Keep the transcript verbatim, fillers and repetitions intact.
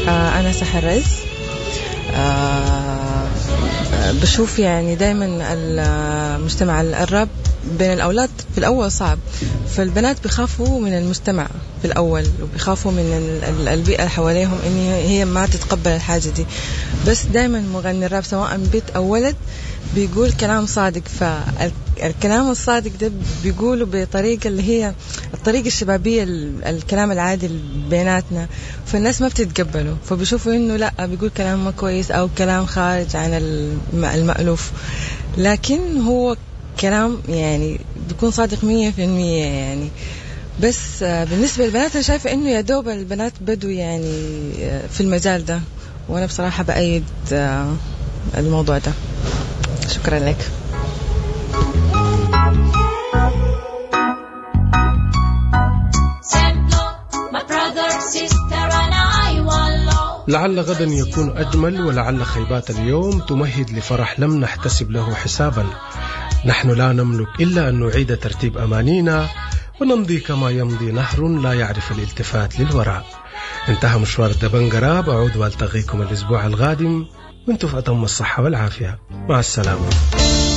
آه أنا سحر رز. آه بشوف يعني دايما المجتمع الراب بين الأولاد في الأول صعب، فالبنات بيخافوا من المجتمع في الأول وبيخافوا من البيئة اللي حواليهم إن هي ما تتقبل الحاجة دي. بس دايما مغني الراب سواء بنت أو ولد بيقول كلام صادق، فالكلام الصادق ده بيقوله بطريقة اللي هي الطريقة الشبابية، الكلام العادي بيناتنا، فالناس ما بتتقبله، فبيشوفوا إنه لا بيقول كلام ما كويس أو كلام خارج عن المألوف، لكن هو كلام يعني بيكون صادق مية في المية يعني. بس بالنسبة للبنات أنا شايفة إنه يا دوب البنات بدوا يعني في المجال ده، وأنا بصراحة بأيد الموضوع ده. شكرا لك. لعل غدا يكون أجمل، ولعل خيبات اليوم تمهد لفرح لم نحتسب له حسابا. نحن لا نملك إلا أن نعيد ترتيب أمانينا ونمضي كما يمضي نهر لا يعرف الالتفات للوراء. انتهى مشوار الدبنجرة، بعود والتقيكم الأسبوع القادم وانتم في أتم الصحة والعافية. مع السلامة.